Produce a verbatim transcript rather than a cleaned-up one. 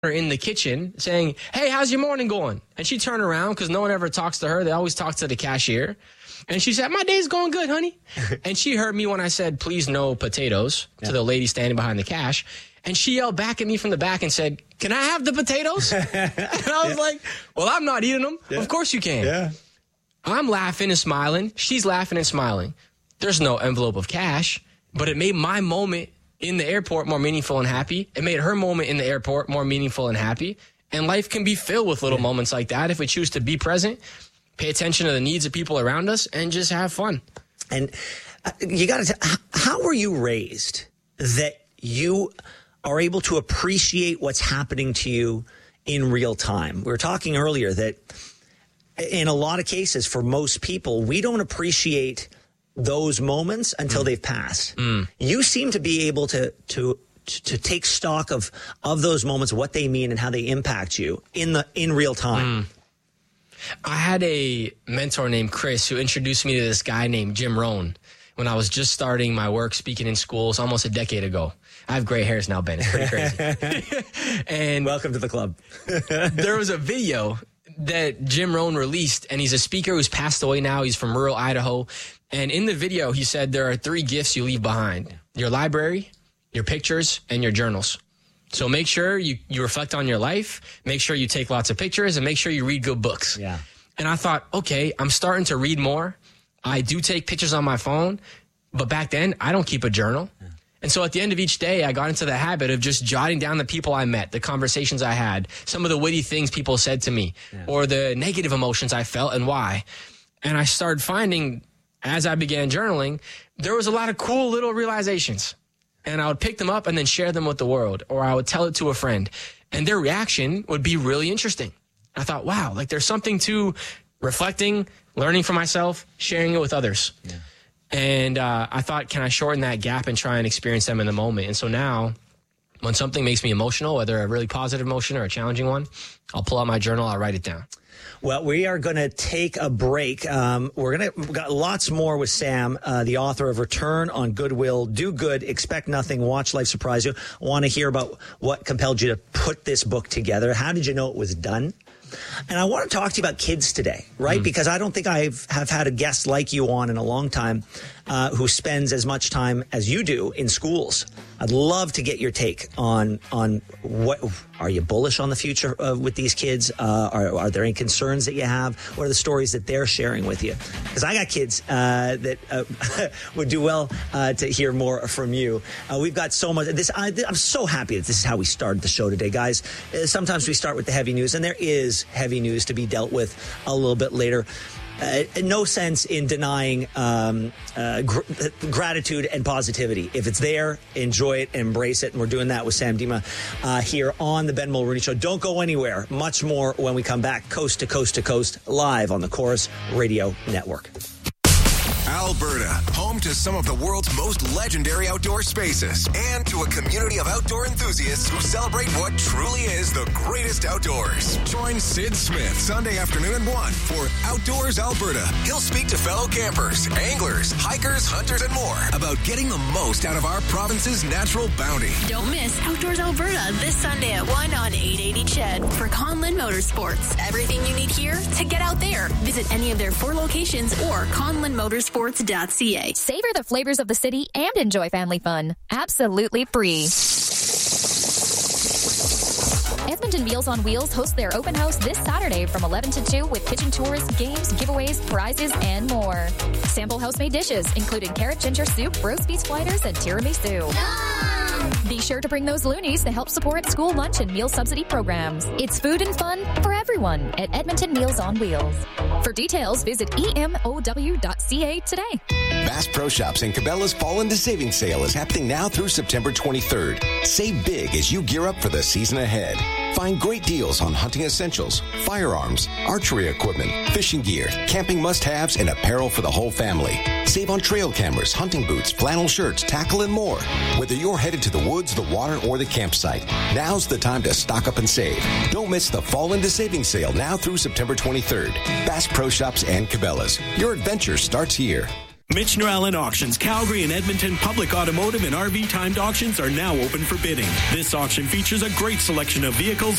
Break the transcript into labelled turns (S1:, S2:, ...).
S1: her in the kitchen saying, hey, how's your morning going? And she turned around because no one ever talks to her. They always talk to the cashier. And she said, my day's going good, honey. And she heard me when I said, please no potatoes yeah. to the lady standing behind the cash. And she yelled back at me from the back and said, can I have the potatoes? And I was yeah. like, well, I'm not eating them. Yeah. Of course you can.
S2: Yeah.
S1: I'm laughing and smiling. She's laughing and smiling. There's no envelope of cash, but it made my moment in the airport more meaningful and happy. It made her moment in the airport more meaningful and happy. And life can be filled with little yeah. moments like that if we choose to be present, pay attention to the needs of people around us, and just have fun.
S2: And uh, you got to, how were you raised that you are able to appreciate what's happening to you in real time? We were talking earlier that in a lot of cases, for most people, we don't appreciate those moments until mm. they've passed. Mm. You seem to be able to to to take stock of of those moments, what they mean, and how they impact you in the in real time.
S1: Mm. I had a mentor named Chris who introduced me to this guy named Jim Rohn when I was just starting my work speaking in schools almost a decade ago. I have gray hairs now, Ben. It's pretty crazy. And
S2: welcome to the club.
S1: There was a video that Jim Rohn released, and he's a speaker who's passed away now. He's from rural Idaho. And in the video, he said there are three gifts you leave behind: your library, your pictures, and your journals. So make sure you, you reflect on your life, make sure you take lots of pictures, and make sure you read good books.
S2: Yeah.
S1: And I thought, okay, I'm starting to read more. I do take pictures on my phone, but back then, I don't keep a journal. Yeah. And so at the end of each day, I got into the habit of just jotting down the people I met, the conversations I had, some of the witty things people said to me, yeah. or the negative emotions I felt and why. And I started finding, as I began journaling, there was a lot of cool little realizations. And I would pick them up and then share them with the world, or I would tell it to a friend. And their reaction would be really interesting. I thought, wow, like there's something to reflecting, learning from myself, sharing it with others. Yeah. And uh, I thought, can I shorten that gap and try and experience them in the moment? And so now, when something makes me emotional, whether a really positive emotion or a challenging one, I'll pull out my journal, I'll write it down.
S2: Well, we are going to take a break. Um, we're going to we've got lots more with Sam, uh, the author of Return on Goodwill, Do Good, Expect Nothing, Watch Life Surprise You. I want to hear about what compelled you to put this book together. How did you know it was done? And I want to talk to you about kids today, right? Mm. Because I don't think I have had a guest like you on in a long time uh, who spends as much time as you do in schools. I'd love to get your take on on what are you bullish on the future uh, with these kids? Uh, are, are there any concerns that you have? What are the stories that they're sharing with you? Because I got kids uh, that uh, would do well uh, to hear more from you. Uh, we've got so much. This I, I'm so happy that this is how we started the show today, guys. Uh, sometimes we start with the heavy news, and there is heavy news to be dealt with a little bit later. Uh, no sense in denying um, uh, gr- gratitude and positivity. If it's there, enjoy it, embrace it. And we're doing that with Sam Dima uh, here on the Ben Mulroney Show. Don't go anywhere. Much more when we come back, coast to coast to coast, live on the Chorus Radio Network.
S3: Alberta, home to some of the world's most legendary outdoor spaces and to a community of outdoor enthusiasts who celebrate what truly is the greatest outdoors. Join Sid Smith Sunday afternoon at one for Outdoors Alberta. He'll speak to fellow campers, anglers, hikers, hunters, and more about getting the most out of our province's natural bounty.
S4: Don't miss Outdoors Alberta this Sunday at one on eight eighty C H E D for Conlin Motorsports. Everything you need here to get out there. Visit any of their four locations or conlin motorsports dot c a.
S5: Savor the flavors of the city and enjoy family fun. Absolutely free. Edmonton Meals on Wheels hosts their open house this Saturday from eleven to two with kitchen tours, games, giveaways, prizes, and more. Sample house-made dishes, including carrot ginger soup, roast beef sliders, and tiramisu. Yum! Be sure to bring those loonies to help support school lunch and meal subsidy programs. It's food and fun for everyone at Edmonton Meals on Wheels. For details, visit E M O W dot C A today.
S3: Bass Pro Shops and Cabela's Fall into Savings Sale is happening now through September twenty-third. Save big as you gear up for the season ahead. Find great deals on hunting essentials, firearms, archery equipment, fishing gear, camping must-haves, and apparel for the whole family. Save on trail cameras, hunting boots, flannel shirts, tackle, and more. Whether you're headed to the woods, the water, or the campsite, now's the time to stock up and save. Don't miss the Fall into Savings Sale now through September twenty-third. Bass Pro Shops and Cabela's. Your adventure starts here.
S6: Mitch Norellen Auctions, Calgary and Edmonton public automotive and R V timed auctions are now open for bidding. This auction features a great selection of vehicles